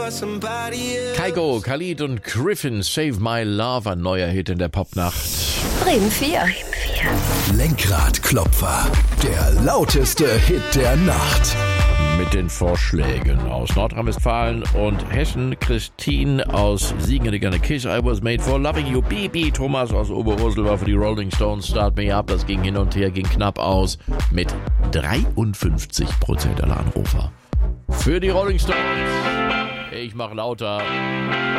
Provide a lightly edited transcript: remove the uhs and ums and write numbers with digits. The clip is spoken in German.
Kygo, Khalid und Griffin, Save My Love, ein neuer Hit in der Popnacht. Bremen 4. Lenkradklopfer, der lauteste Hit der Nacht. Mit den Vorschlägen aus Nordrhein-Westfalen und Hessen. Christine aus Siegen hätte gerne Kiss, I Was Made For Loving You. Bibi Thomas aus Oberursel war für die Rolling Stones Start Me Up. Das ging hin und her, ging knapp aus mit 53% aller Anrufer. Für die Rolling Stones. Ich mach lauter.